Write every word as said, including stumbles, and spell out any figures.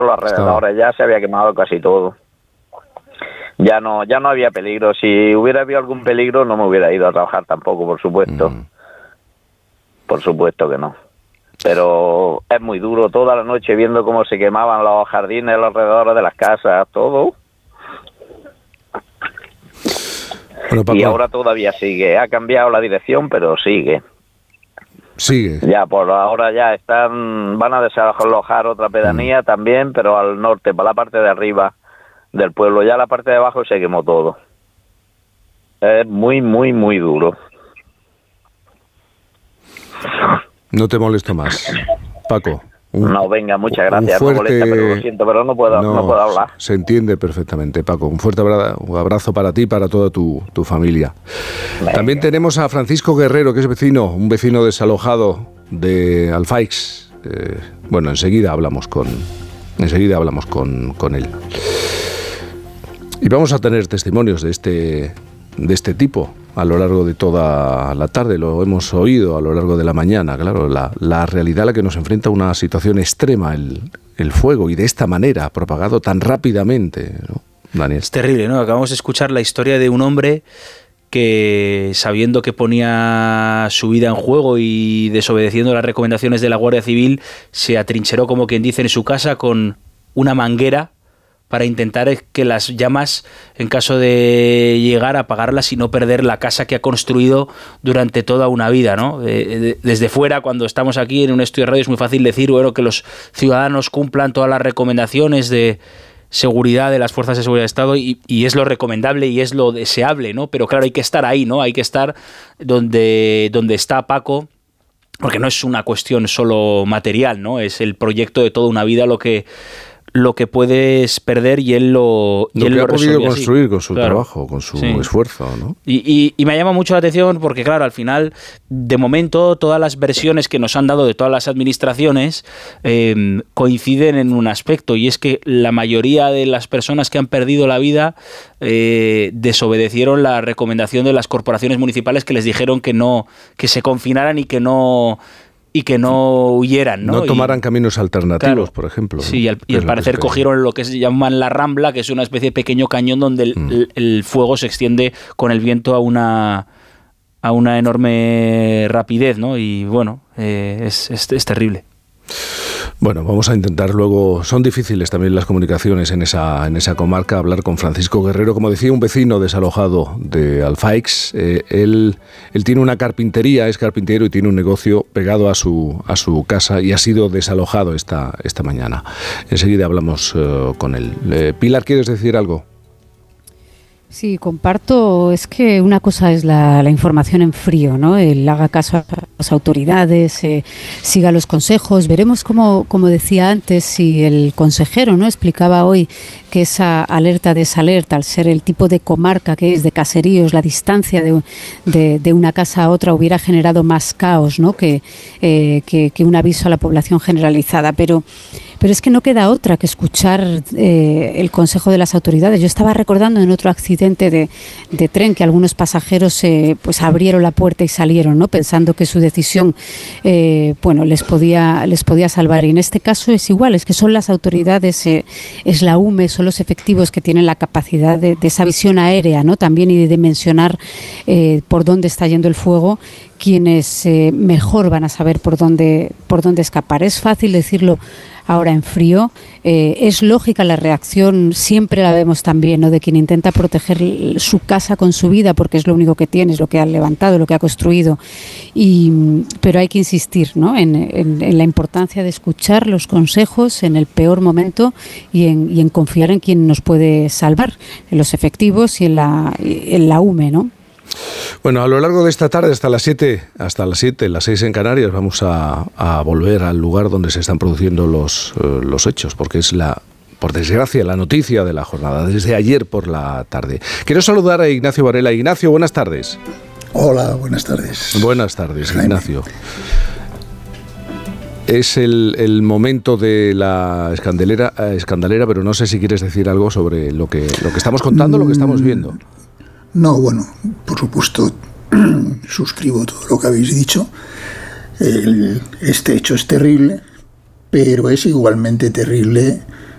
los alrededores, ya se había quemado casi todo. Ya no, ya no había peligro. Si hubiera habido algún peligro, no me hubiera ido a trabajar tampoco, por supuesto. Mm. Por supuesto que no. Pero es muy duro, toda la noche viendo cómo se quemaban los jardines, los alrededores de las casas, todo. Bueno, Paco, y ahora todavía sigue. Ha cambiado la dirección, pero sigue. Sigue. Ya, por ahora ya están, van a desalojar otra pedanía mm. también, pero al norte, para la parte de arriba del pueblo. Ya la parte de abajo se quemó todo. Es muy, muy, muy duro. No te molesto más, Paco. Un, no, venga, muchas gracias. Fuerte, no molesta, pero lo siento, pero no puedo, no, no puedo hablar. Se entiende perfectamente, Paco. Un fuerte abrazo para ti y para toda tu, tu familia. Venga. También tenemos a Francisco Guerrero, que es vecino, un vecino desalojado de Alfaix. Eh, bueno, enseguida hablamos con, enseguida hablamos con, con él. Y vamos a tener testimonios de este, de este tipo a lo largo de toda la tarde, lo hemos oído a lo largo de la mañana, claro, la, la realidad a la que nos enfrenta una situación extrema, el, el fuego, y de esta manera, propagado tan rápidamente, ¿no, Daniel? Es terrible, ¿no? Acabamos de escuchar la historia de un hombre que, sabiendo que ponía su vida en juego y desobedeciendo las recomendaciones de la Guardia Civil, se atrincheró, como quien dice, en su casa con una manguera para intentar que las llamas, en caso de llegar, a apagarlas y no perder la casa que ha construido durante toda una vida, ¿no? Eh, desde fuera, cuando estamos aquí en un estudio de radio, es muy fácil decir, bueno, que los ciudadanos cumplan todas las recomendaciones de seguridad de las fuerzas de seguridad de Estado, y, y es lo recomendable y es lo deseable, ¿no? Pero claro, hay que estar ahí, ¿no? Hay que estar donde, donde está Paco, porque no es una cuestión solo material, ¿no? Es el proyecto de toda una vida lo que lo que puedes perder, y él lo y lo él que lo ha podido resolvió construir así. con su Claro. trabajo, con su Sí. esfuerzo, ¿no? Y, y, y me llama mucho la atención porque, claro, al final, de momento, todas las versiones que nos han dado de todas las administraciones eh, coinciden en un aspecto, y es que la mayoría de las personas que han perdido la vida eh, desobedecieron la recomendación de las corporaciones municipales, que les dijeron que no, que se confinaran y que no y que no huyeran, ¿no? No tomaran y, caminos alternativos, claro, por ejemplo. Sí, y al, y es al parecer cogieron lo que se llaman la Rambla, que es una especie de pequeño cañón donde el, mm. el, el fuego se extiende con el viento a una a una enorme rapidez, ¿no? Y bueno, eh, es, es, es terrible. Bueno, vamos a intentar luego, son difíciles también las comunicaciones en esa en esa comarca, hablar con Francisco Guerrero, como decía, un vecino desalojado de Alfaix. Eh, él, él tiene una carpintería, es carpintero y tiene un negocio pegado a su a su casa, y ha sido desalojado esta, esta mañana. Enseguida hablamos uh, con él. Eh, Pilar, ¿quieres decir algo? Sí, comparto. Es que una cosa es la, la información en frío, ¿no? El haga caso a las autoridades, eh, siga los consejos. Veremos cómo, como decía antes, si el consejero, ¿no?, explicaba hoy que esa alerta desalerta, al ser el tipo de comarca que es, de caseríos, la distancia de, de, de una casa a otra hubiera generado más caos, ¿no?, que, eh, que, que un aviso a la población generalizada. Pero Pero es que no queda otra que escuchar eh, el consejo de las autoridades. Yo estaba recordando en otro accidente de, de tren que algunos pasajeros eh, pues abrieron la puerta y salieron, ¿no?, pensando que su decisión eh, bueno, les podía les podía salvar. Y en este caso es igual, es que son las autoridades, eh, es la U M E, son los efectivos que tienen la capacidad de, de esa visión aérea, ¿no?, también, y de dimensionar eh, por dónde está yendo el fuego, quienes eh, mejor van a saber por dónde por dónde escapar. Es fácil decirlo ahora en frío, eh, es lógica la reacción, siempre la vemos también, ¿no?, de quien intenta proteger su casa con su vida, porque es lo único que tiene, es lo que ha levantado, lo que ha construido. Y, pero hay que insistir, ¿no?, en, en, en la importancia de escuchar los consejos en el peor momento, y en, y en confiar en quien nos puede salvar, en los efectivos y en la, en la U M E, ¿no? Bueno, a lo largo de esta tarde, hasta las siete, hasta las siete, las seis en Canarias, vamos a, a volver al lugar donde se están produciendo los, eh, los hechos, porque es la, por desgracia, la noticia de la jornada, desde ayer por la tarde. Quiero saludar a Ignacio Varela. Ignacio, buenas tardes. Hola, buenas tardes. Buenas tardes, Ignacio. Es el, el momento de la escandalera, eh, escandalera, pero no sé si quieres decir algo sobre lo que, lo que estamos contando, lo que estamos viendo. No, bueno, por supuesto, suscribo todo lo que habéis dicho. El, este hecho es terrible, pero es igualmente terrible